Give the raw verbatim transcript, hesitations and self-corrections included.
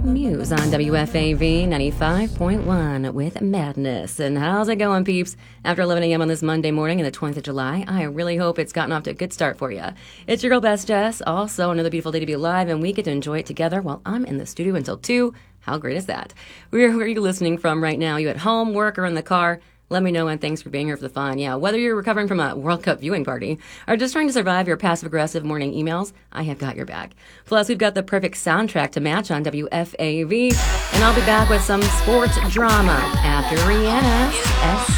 Muse on W F A V ninety-five point one with Madness. And how's it going, peeps? After eleven a.m. on this Monday morning in the twentieth of July, I really hope it's gotten off to a good start for you. It's your girl, Best Jess. Also, another beautiful day to be alive, and we get to enjoy it together while I'm in the studio until two. How great is that? Where, where are you listening from right now? Are you at home, work, or in the car? Let me know, and thanks for being here for the fun. Yeah, whether you're recovering from a World Cup viewing party or just trying to survive your passive-aggressive morning emails, I have got your back. Plus, we've got the perfect soundtrack to match on W F A V, and I'll be back with some sports drama after Rihanna's S.